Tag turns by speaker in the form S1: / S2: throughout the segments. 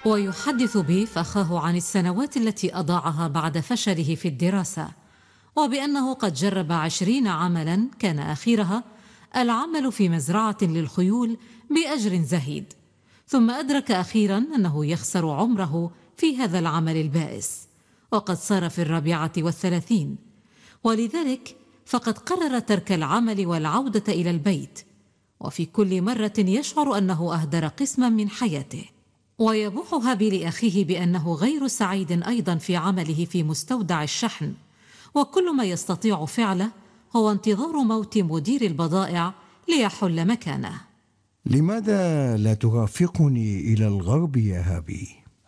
S1: ويحدث بيف أخاه عن السنوات التي أضاعها بعد فشله في الدراسة، وبأنه قد جرب 20 عملا كان آخرها العمل في مزرعة للخيول بأجر زهيد، ثم أدرك أخيرا أنه يخسر عمره في هذا العمل البائس، وقد صار في 34، ولذلك فقد قرر ترك العمل والعودة إلى البيت، وفي كل مرة يشعر أنه أهدر قسما من حياته. ويبوح هابي لأخيه بأنه غير سعيد أيضا في عمله في مستودع الشحن، وكل ما يستطيع فعله هو انتظار موت مدير البضائع ليحل مكانه.
S2: لماذا لا ترافقني إلى الغرب يا هابي؟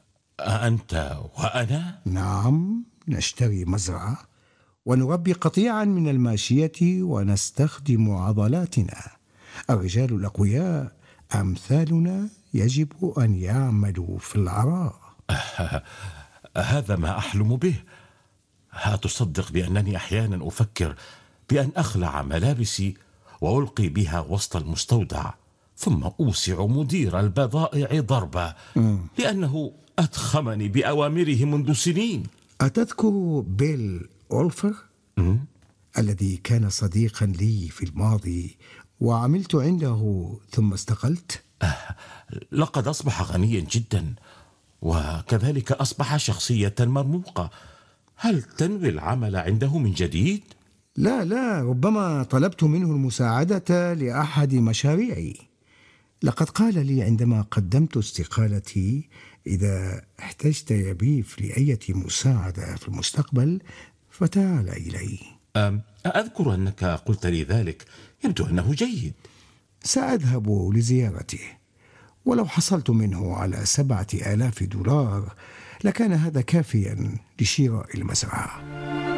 S3: أنت وأنا؟
S2: نعم، نشتري مزرعة ونربي قطيعا من الماشية ونستخدم عضلاتنا. الرجال الأقوياء أمثالنا يجب أن يعملوا في العراء.
S3: هذا ما أحلم به. هتصدق بأنني أحيانا أفكر بأن أخلع ملابسي وألقي بها وسط المستودع، ثم أوسع مدير البضائع ضربة لأنه أتخمني بأوامره منذ سنين.
S2: أتذكر بيل أولفر الذي كان صديقا لي في الماضي وعملت عنده ثم استقلت؟
S3: لقد أصبح غنيا جدا، وكذلك أصبح شخصية مرموقة. هل تنوي العمل عنده من جديد؟
S2: لا، ربما طلبت منه المساعدة لأحد مشاريعي. لقد قال لي عندما قدمت استقالتي: إذا احتجت يا بيف لأية مساعدة في المستقبل فتعال إلي.
S3: أذكر أنك قلت لي ذلك. يبدو أنه جيد.
S2: سأذهب لزيارته، ولو حصلت منه على 7,000 دولار لكان هذا كافيا لشراء المزرعة.